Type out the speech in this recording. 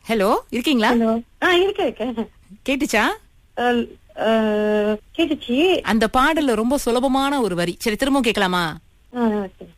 Hello, இருக்கீங்களா? Hello. இருக்கேன். கேட்டுச்சா? கேட்டுச்சு. அந்த பாடல்ல ரொம்ப சுலபமான ஒரு வரி. சரி, திரும்பவும் கேட்கலாமா? ஓகே.